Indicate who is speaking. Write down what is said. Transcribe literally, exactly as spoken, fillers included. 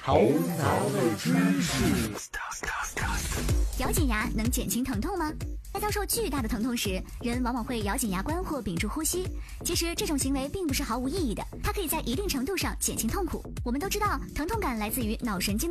Speaker 1: 头脑的知识。
Speaker 2: 咬紧牙能减轻疼痛吗？在遭受巨大的疼痛时，人往往会咬紧牙关或屏住呼吸。其实这种行为并不是毫无意义的，它可以在一定程度上减轻痛苦。我们都知道，疼痛感来自于脑神经的